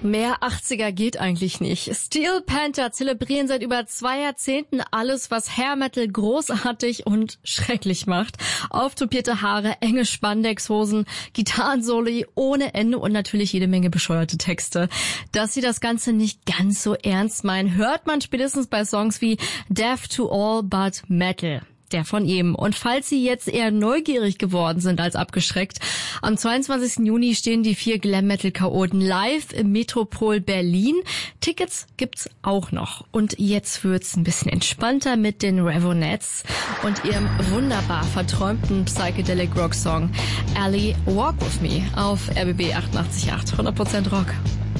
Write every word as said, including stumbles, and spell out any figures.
Mehr achtziger geht eigentlich nicht. Steel Panther zelebrieren seit über zwei Jahrzehnten alles, was Hair Metal großartig und schrecklich macht. Auftopierte Haare, enge Spandexhosen, Gitarrensoli ohne Ende und natürlich jede Menge bescheuerte Texte. Dass sie das Ganze nicht ganz so ernst meinen, hört man spätestens bei Songs wie Deaf to All But Metal. Der von ihm. Und falls Sie jetzt eher neugierig geworden sind als abgeschreckt, am zweiundzwanzigsten Juni stehen die vier Glam-Metal-Chaoten live im Metropol Berlin. Tickets gibt's auch noch. Und jetzt wird's ein bisschen entspannter mit den Raveonettes und ihrem wunderbar verträumten Psychedelic Rock Song Ellie Walk With Me auf R B B achtundachtzig Komma acht. hundert Prozent Rock.